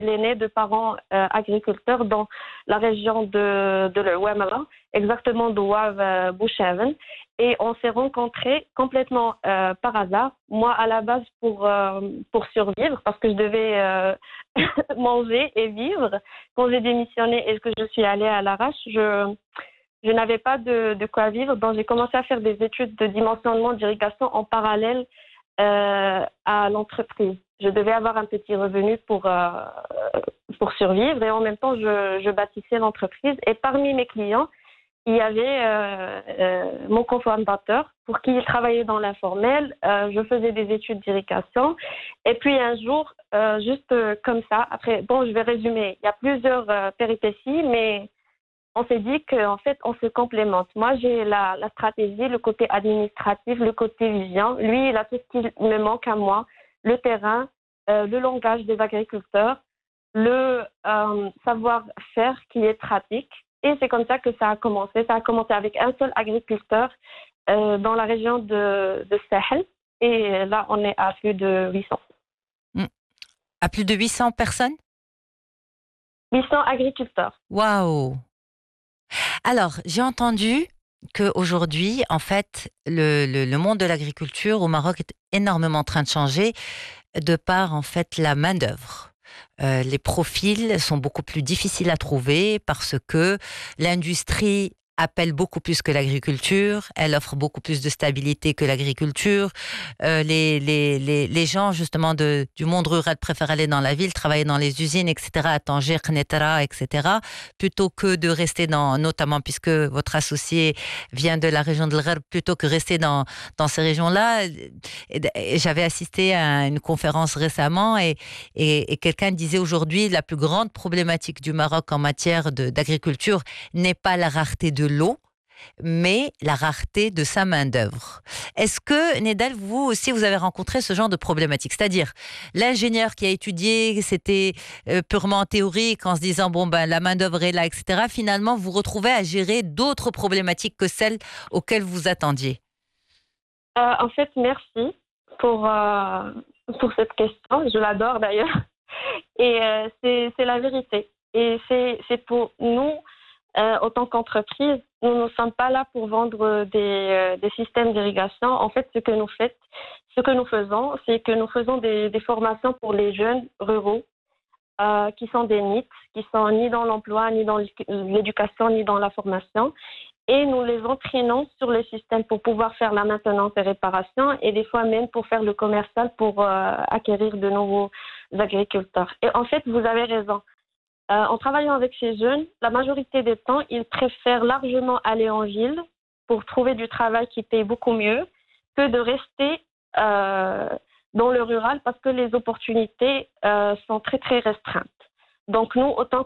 Il est né de parents agriculteurs dans la région de l'Ouamala, exactement de Ouav Bouchaven. Et on s'est rencontrés complètement par hasard. Moi, à la base, pour survivre, parce que je devais manger et vivre. Quand j'ai démissionné et que je suis allée à l'arrache, je n'avais pas de quoi vivre. Donc, j'ai commencé à faire des études de dimensionnement d'irrigation en parallèle à l'entreprise. Je devais avoir un petit revenu pour survivre et en même temps, je bâtissais l'entreprise. Et parmi mes clients, il y avait mon cofondateur pour qui il travaillait dans l'informel. Je faisais des études d'irrigation. Et puis un jour, juste comme ça, après, bon, je vais résumer. Il y a plusieurs péripéties, mais on s'est dit qu'en fait, on se complémente. Moi, j'ai la stratégie, le côté administratif, le côté vision. Lui, il a tout ce qui me manque à moi, le terrain, le langage des agriculteurs, le savoir-faire qui est pratique. Et c'est comme ça que ça a commencé. Ça a commencé avec un seul agriculteur dans la région de Sahel. Et là, on est à plus de 800. À plus de 800 personnes? 800 agriculteurs. Waouh! Alors, j'ai entendu qu'aujourd'hui, en fait, le monde de l'agriculture au Maroc est énormément en train de changer de par, en fait, la main-d'œuvre. Les profils sont beaucoup plus difficiles à trouver parce que l'industrie appelle beaucoup plus que l'agriculture, elle offre beaucoup plus de stabilité que l'agriculture. Les gens justement du monde rural préfèrent aller dans la ville, travailler dans les usines, etc., à Tanger, Knetra, etc., plutôt que de rester notamment puisque votre associé vient de la région de l'Gharb, plutôt que rester dans ces régions-là. Et j'avais assisté à une conférence récemment et quelqu'un disait aujourd'hui la plus grande problématique du Maroc en matière d'agriculture n'est pas la rareté de l'eau, mais la rareté de sa main-d'œuvre. Est-ce que, Nedal, vous aussi, vous avez rencontré ce genre de problématique? C'est-à-dire, l'ingénieur qui a étudié, c'était purement théorique, en se disant, bon, ben, la main-d'œuvre est là, etc. Finalement, vous vous retrouvez à gérer d'autres problématiques que celles auxquelles vous attendiez. En fait, merci pour cette question. Je l'adore d'ailleurs. Et c'est la vérité. Et c'est pour nous, en tant qu'entreprise, nous ne sommes pas là pour vendre des systèmes d'irrigation. En fait, ce que nous faisons, c'est que nous faisons des formations pour les jeunes ruraux qui sont des NEET, qui sont ni dans l'emploi, ni dans l'éducation, ni dans la formation. Et nous les entraînons sur le système pour pouvoir faire la maintenance et réparation et des fois même pour faire le commercial pour acquérir de nouveaux agriculteurs. Et en fait, vous avez raison. En travaillant avec ces jeunes, la majorité des temps, ils préfèrent largement aller en ville pour trouver du travail qui paye beaucoup mieux que de rester dans le rural parce que les opportunités sont très, très restreintes. Donc nous, autant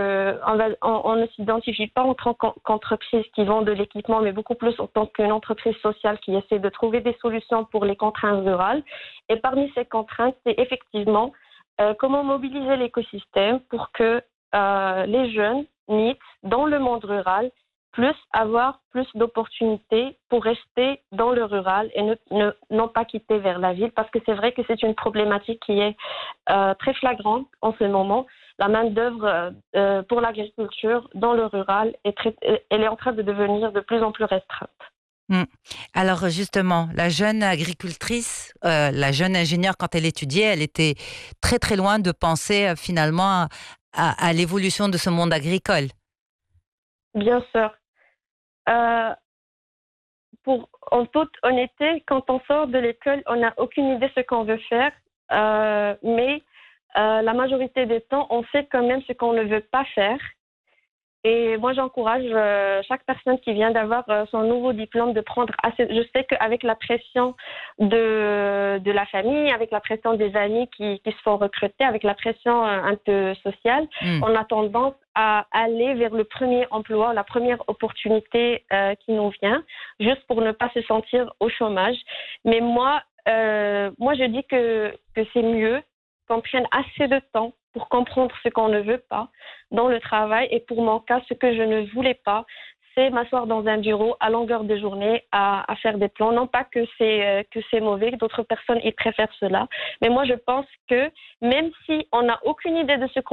on ne s'identifie pas en tant qu'entreprise qui vend de l'équipement, mais beaucoup plus en tant qu'une entreprise sociale qui essaie de trouver des solutions pour les contraintes rurales. Et parmi ces contraintes, c'est effectivement comment mobiliser l'écosystème pour que les jeunes NEET dans le monde rural puissent avoir plus d'opportunités pour rester dans le rural et non pas quitter vers la ville, parce que c'est vrai que c'est une problématique qui est très flagrante en ce moment. La main-d'œuvre pour l'agriculture dans le rural elle est en train de devenir de plus en plus restreinte. Alors justement, la jeune agricultrice, la jeune ingénieure, quand elle étudiait, elle était très très loin de penser finalement à l'évolution de ce monde agricole. Bien sûr. En toute honnêteté, quand on sort de l'école, on n'a aucune idée de ce qu'on veut faire, mais la majorité des temps, on sait quand même ce qu'on ne veut pas faire. Et moi, j'encourage chaque personne qui vient d'avoir son nouveau diplôme de prendre assez. Je sais qu'avec la pression de la famille, avec la pression des amis qui se font recruter, avec la pression un peu sociale, on a tendance à aller vers le premier emploi, la première opportunité qui nous vient, juste pour ne pas se sentir au chômage. Mais moi, je dis que c'est mieux qu'on prenne assez de temps pour comprendre ce qu'on ne veut pas dans le travail. Et pour mon cas, ce que je ne voulais pas, c'est m'asseoir dans un bureau à longueur de journée à faire des plans. Non pas que c'est mauvais, que d'autres personnes ils préfèrent cela, mais moi je pense que même si on n'a aucune idée de ce qu'on